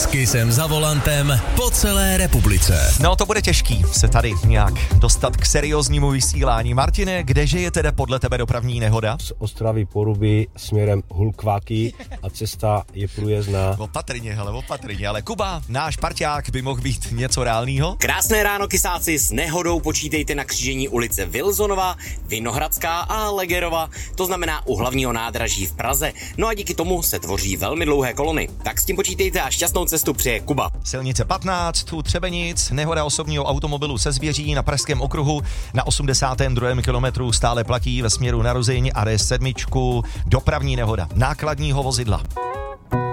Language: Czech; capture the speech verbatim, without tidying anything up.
S Kissem za volantem po celé republice. No to bude těžký se tady nějak dostat k serióznímu vysílání. Martine, kdeže je teda podle tebe dopravní nehoda? Z Ostravy Poruby směrem Hulkváky a cesta je průjezdná. Opatrně, hele, opatrně, ale Kuba, náš parťák, by mohl být něco reálného. Krásné ráno, kysáci, s nehodou počítejte na křížení ulice Wilsonova, Vinohradská a Legerova, to znamená u hlavního nádraží v Praze. No a díky tomu se tvoří velmi dlouhé kolony. Tak s tím počítejte a šťastnou cestu přeje Kuba. Silnice patnáct, tu Třebenic, nehoda osobního automobilu se zvěří na Pražském okruhu na osmdesátém druhém kilometru stále platí ve směru na Ruzyň a D sedm, dopravní nehoda nákladního vozidla.